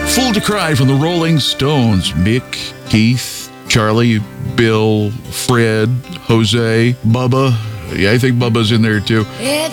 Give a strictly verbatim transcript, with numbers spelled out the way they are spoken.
Fool to Cry from the Rolling Stones. Mick, Keith, Charlie, Bill, Fred, Jose, Bubba. Yeah, I think Bubba's in there too.